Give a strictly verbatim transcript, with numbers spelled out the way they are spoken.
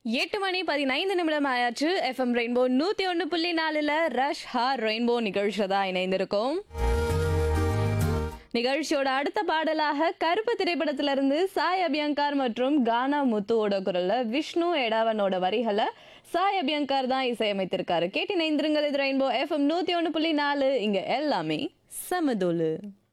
எட்டு மணி பதினைந்து நிமிடம் ஆயாச்சு. எஃப்எம் ரெயின்போ நூத்தி ஒன்று புள்ளி நாலுல ரஷ் ஹார் ரெயின்போ நிகழ்ச்சி தான் இணைந்திருக்கோம். நிகழ்ச்சியோட அடுத்த பாடலாக கருப்பு திரைப்படத்திலிருந்து சாய் அபியங்கர் மற்றும் கானா முத்துவோட குரல்ல விஷ்ணு எடாவனோட வரிகளை சாய் அபியங்கர் தான் இசையமைத்திருக்காரு. கேட்டு இணைந்திருங்கள். இது ரெயின்போ எஃப்எம் நூத்தி ஒன்று புள்ளி நாலு. இங்க எல்லாமே சமதோலு.